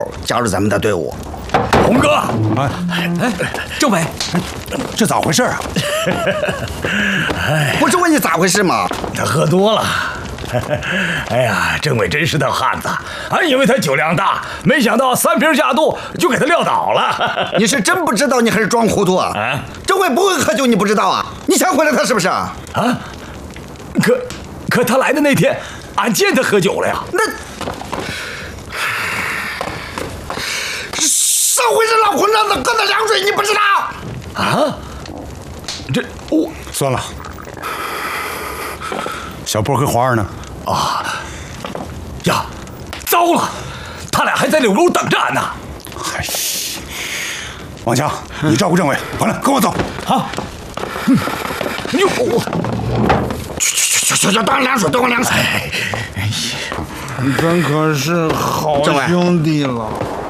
加入咱们的队伍。 红哥， 政委， 这咋回事啊？ 不是问你咋回事吗？ 他喝多了。哎呀，政委真是条汉子，还以为他酒量大，没想到3瓶下肚就给他撂倒了。 你是真不知道，你还是装糊涂啊？政委不会喝酒，你不知道啊？你想回来他是不是？啊？ 可他来的那天，俺见他喝酒了呀。 那上回是老混账子喝的凉水，你不知道？ 啊？这算了。小波和华儿呢？ 呀，糟了，他俩还在柳沟等着俺呢。 嗨，王强，你照顾政委，完了，跟我走。 好。哟， 去，端凉水，端凉水。 咱可是好兄弟了。